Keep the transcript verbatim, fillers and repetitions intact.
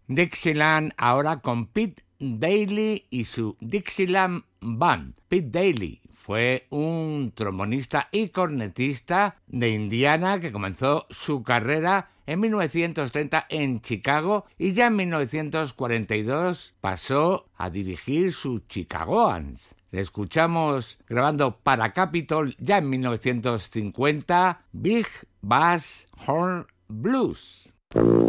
Dixieland ahora con Pete Dailey y su Dixieland Band. Pete Dailey fue un trombonista y cornetista de Indiana que comenzó su carrera en mil novecientos treinta en Chicago y ya en mil novecientos cuarenta y dos pasó a dirigir sus Chicagoans. Le escuchamos grabando para Capitol ya en mil novecientos cincuenta Big Bass Horn Blues.